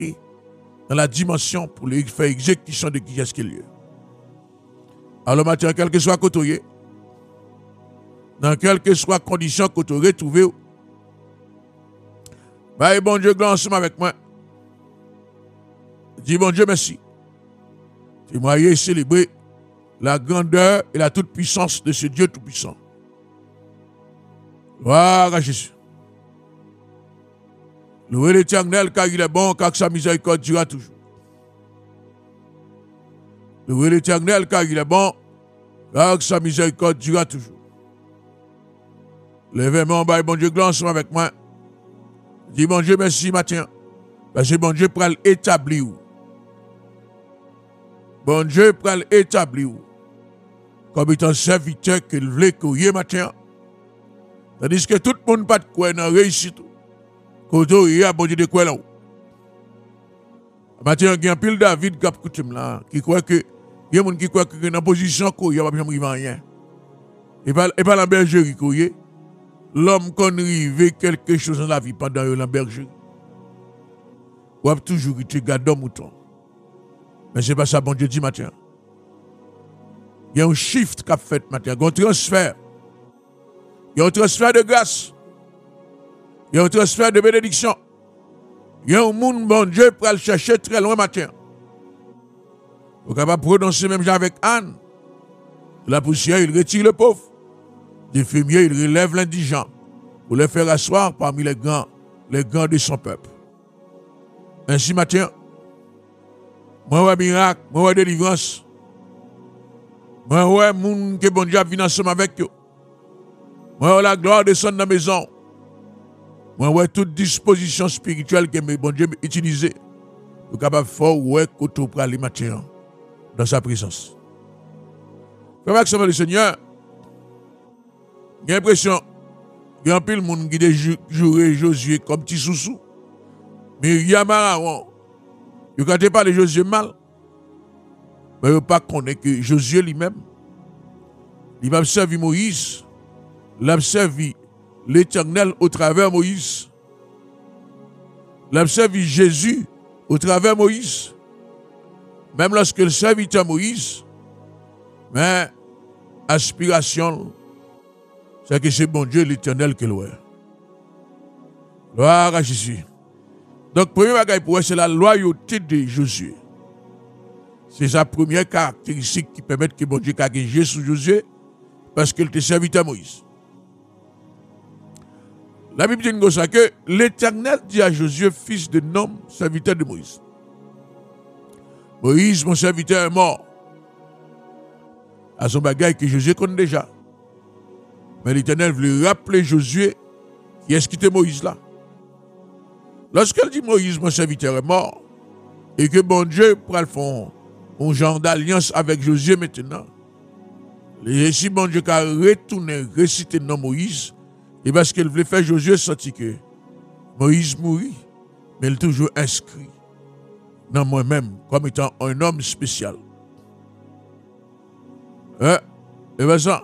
impacter dans la dimension pour faire exécution de qui est-ce qu'il est. Alors, matin, quel que soit côté, dans quelle que soit condition que tu retrouves, bah, bon Dieu, gloire ensemble avec moi. Dis bon Dieu, merci. Témoigner et célébrer la grandeur et la toute-puissance de ce Dieu tout-puissant. Gloire à Jésus. Louez l'Éternel car il est bon, car sa miséricorde durera toujours. Louez l'Éternel car il est bon, car sa miséricorde durera toujours. Levez-moi en bas, bon Dieu, gloire ensemble avec moi. Dis bon Dieu, merci matin. Parce que bon Dieu pour l'établir. Bon Dieu pour l'établir. Comme étant serviteur qu'il voulait courir matin. Tandis que tout le monde pas de quoi dans réussite. Quand il y a bon Dieu de quoi là. Matin, il y a un pile David qui a coutume là. Qui croit que, il y a des gens qui croient que dans la position qu'il y a pas besoin de rien. Et pas la bergerie qu'il y. L'homme qu'on arrive quelque chose dans la vie pendant la bergerie. Ou a toujours été gardé mouton. Mais c'est pas ça, bon Dieu dit matin. Il y a un shift qu'a fait matin, il y a un transfert. Il y a un transfert de grâce. Il y a un transfert de bénédiction. Il y a un monde, bon Dieu, pour aller chercher très loin matin. Vous êtes capable de prononcer même avec Anne. De la poussière, il retire le pauvre. Des fumiers, il relève l'indigent pour le faire asseoir parmi les grands de son peuple. Ainsi, matin, moi, ouais miracle, moi, ouais délivrance. Moi, ouais, moun que bon Dieu a venu ensemble avec eux. Moi, ouais, la gloire descend dans la maison. Moi, ouais, toute disposition spirituelle que bon Dieu a utilisée pour capable de faire, ouais, côté pour aller matin dans sa présence. Frère Maxime, le Seigneur, j'ai l'impression qu'il y a un peu de monde qui a joué Josué comme petit sous-sous. Mais il y a Mararon. Il ne pas de Josué mal. Mais il ne pas connaître que Josué lui-même, il va servir Moïse. Il a servi l'Éternel au travers Moïse. Il a servi Jésus au travers Moïse. Même lorsque le serviteur Moïse, mais aspiration, c'est que c'est bon Dieu l'Éternel qui est. Gloire à Jésus. Donc, premier bagage pour eux, c'est la loyauté de Josué. C'est sa première caractéristique qui permet que bon Dieu ait gagné sur Josué parce qu'il était serviteur Moïse. La Bible dit que l'Éternel dit à Josué, fils de Nom, serviteur de Moïse. Moïse, mon serviteur, est mort. À son bagage que Josué connaît déjà. Mais l'Éternel voulait rappeler Josué qui est-ce qui était Moïse là. Lorsqu'elle dit Moïse, mon serviteur, est mort, et que bon Dieu pourra faire un genre d'alliance avec Josué maintenant, et si bon Dieu a retourné réciter le nom Moïse, et parce qu'il voulait faire Josué sentir que Moïse mourit, mais il est toujours inscrit dans moi-même comme étant un homme spécial. Et bien ça,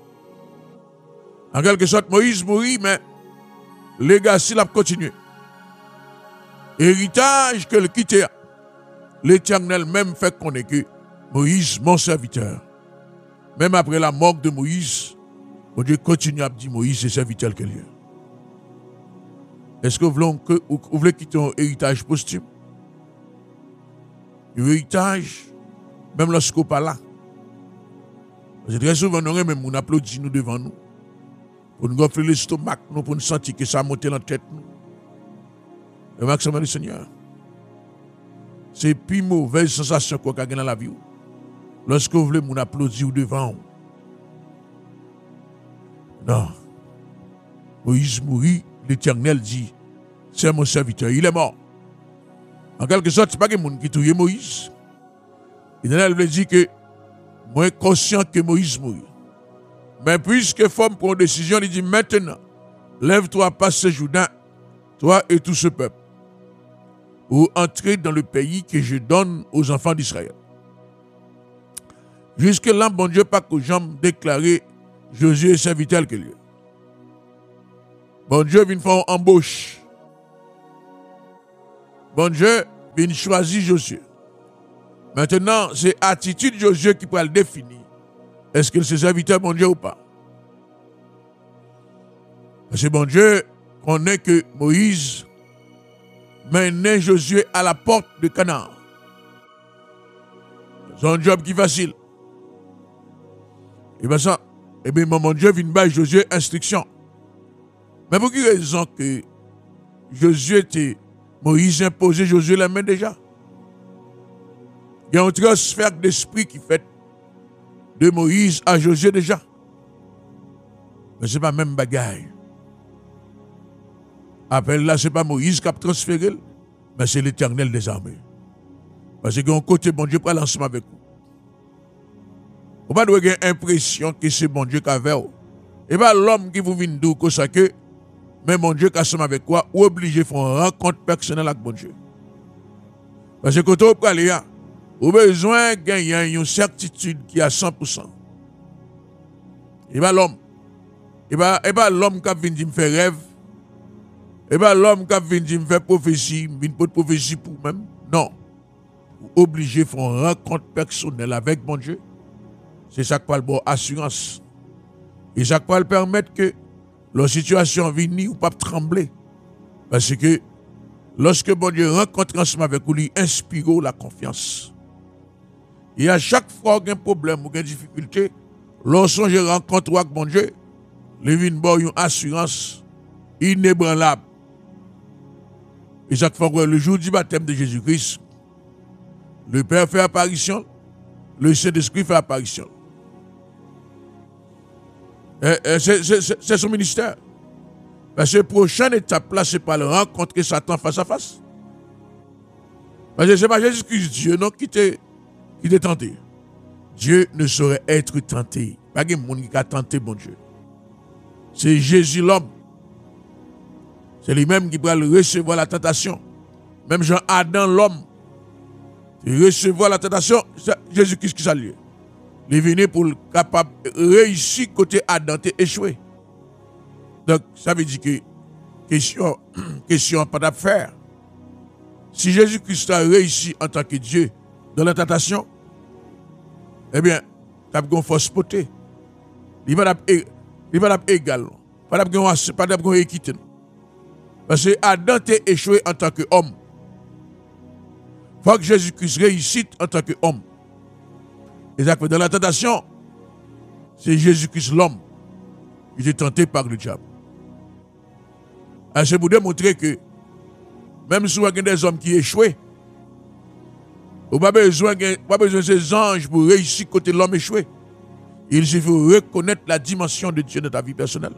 en quelque sorte, Moïse mourit, mais les gars, s'il a continué. Héritage que le quitté, l'Éternel même fait connaître que Moïse, mon serviteur, même après la mort de Moïse, mon Dieu continue à dire Moïse, c'est serviteur qu'il est. Est-ce que vous voulez quitter un héritage posthume? Un héritage, même lorsqu'on n'est pas là. Parce que très souvent, nous même on applaudit nous devant nous. Pour nous gonfler l'estomac, pour nous sentir que ça monte dans la tête. Le maximum du Seigneur. C'est la plus mauvaise sensation qu'on a dans la vie. Lorsque vous voulez nous applaudir devant. Non. Moïse mourit, l'Éternel dit, c'est mon serviteur, il est mort. En quelque sorte, ce n'est pas quelqu'un qui tue Moïse. L'Éternel veut dire que moi, conscient que Moïse mourit. Mais puisque Femme prend une décision, il dit maintenant, lève-toi, passe ce Jourdain, toi et tout ce peuple, pour entrer dans le pays que je donne aux enfants d'Israël. Jusque-là, bon Dieu, pas que j'aime déclarer Josué serviteur que lui. Bon Dieu vient faire une embauche. Bon Dieu vient choisir Josué. Maintenant, c'est l'attitude de Josué qui peut le définir. Est-ce qu'il se serviteur bon Dieu ou pas? Parce que bon Dieu connaît que Moïse menait Josué à la porte de Canaan. C'est un job qui est facile. Et bien ça, et bien mon Dieu vient de Josué instruction. Mais pour quelle raison que Josué était, Moïse imposait Josué la main déjà? Il y a un transfert d'esprit qui fait de Moïse à Josué déjà. Mais ce n'est pas même bagaille. Appel là, ce n'est pas Moïse qui a transféré, mais c'est l'Éternel des armées. Parce que d'un côté, bon Dieu prend l'ensemble avec vous. Vous ne pouvez pas avoir l'impression que c'est bon Dieu qui a fait. Et pas l'homme qui vous vient d'où que ça que, mais bon Dieu qui a ensemble avec quoi, ou obligé de faire une rencontre personnelle avec bon Dieu. Parce que quand vous parlez, vous avez besoin de gagner une certitude qui est à 100%. Et pas l'homme. Et pas l'homme qui vient de me faire rêve. Et pas l'homme qui vient de me faire prophétie, une prophétie pour même. Non. Vous obligé de faire une rencontre personnelle avec mon Dieu. C'est ça qui va le bon assurance. Et ça qui va le permettre que la situation vienne ou pas trembler. Parce que lorsque bon Dieu rencontre ensemble avec vous, il inspire la confiance. Et à chaque fois qu'il y a un problème ou une difficulté, lorsque je rencontre avec mon Dieu, il vient bon une assurance inébranlable. Et chaque fois que le jour du baptême de Jésus-Christ, le Père fait apparition, le Saint-Esprit fait apparition. C'est son ministère. Parce que la prochaine étape là, c'est pas le rencontrer Satan face à face. Parce que ce n'est pas Jésus-Christ, Dieu, non, qui t'est tenté. Dieu ne saurait être tenté. Pas de monde qui a tenté, bon Dieu. C'est Jésus l'homme. C'est lui-même qui va recevoir la tentation. Même Jean-Adam l'homme. Il recevoir la tentation, c'est Jésus-Christ qui s'allie. Il est venu pour le capable de réussir côté Adam et échoué. Donc, ça veut dire que question pas d'affaire. Si Jésus-Christ a réussi en tant que Dieu dans la tentation, eh bien, tu as une force potée. Il va être égal. Pas d'avoir équité. Parce que Adam est échoué en tant qu'homme. Il faut que Jésus-Christ réussisse en tant qu'homme. Et ça fait dans la tentation, c'est Jésus-Christ l'homme qui est tenté par le diable. C'est pour démontrer que même si vous avez des hommes qui échouent, vous n'avez pas besoin de ces anges pour réussir côté l'homme échoué. Il suffit de reconnaître la dimension de Dieu dans ta vie personnelle.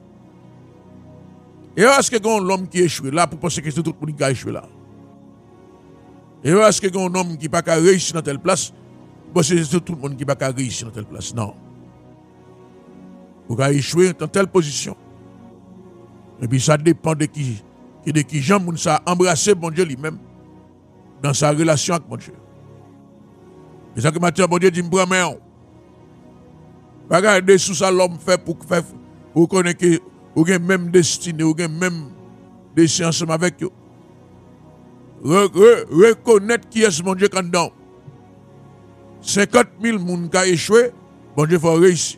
Et est-ce que l'homme qui échoue là pour penser que c'est tout le monde qui a échoué là? Et est-ce que un homme qui n'a pas réussi dans telle place, c'est tout le monde qui n'a pas réussi dans telle place? Non. Vous avez échoué dans telle position. Et puis ça dépend de qui Jean Mounsa a embrassé bon Dieu lui-même dans sa relation avec bon Dieu. Et ça que Matthieu, bon Dieu dit, me main. Regardez sous ça l'homme fait pour connaître que vous avez même destinée, vous avez même destin ensemble avec vous. Reconnaître qui est ce mon Dieu quand dedans. 50 000 personnes qui ont échoué, bon Dieu faut réussir.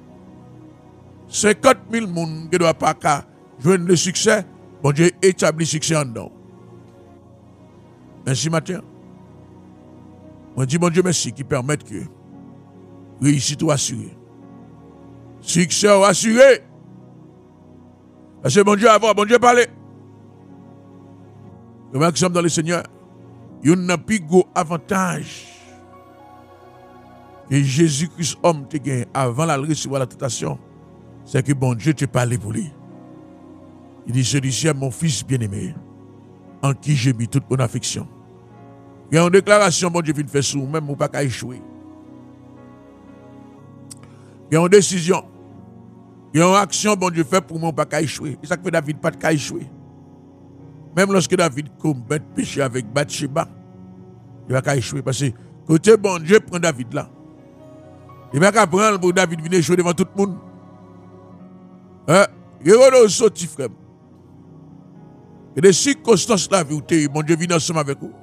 50 000 personnes qui ne doivent pas joindre le succès, bon Dieu établit le succès en dedans. Merci matin. On dit bon Dieu merci qui permet que réussite ou assurée. Succès ou assuré. Parce que bon Dieu avant, bon Dieu parler. Le maximum dans le Seigneur, il y a un plus gros avantage que Jésus-Christ homme te gagne avant la recevoir la tentation, c'est que bon Dieu te parle pour lui. Il dit, celui-ci est mon fils bien-aimé, en qui j'ai mis toute mon affection. Il y a une déclaration, bon Dieu vient de faire sur même ou pas qu'à échouer. Il y a une décision. Il y a une action, bon Dieu fait pour moi, pas qu'à échouer. Et ça fait David pas qu'à échouer. Même lorsque David commet péché avec Bathsheba, il va qu'à échouer. Parce que côté bon Dieu prend David là. Il va qu'à prendre pour David venir échouer devant tout le monde. Il y a sorti frère. Et des circonstances là, bon Dieu vient ensemble avec vous.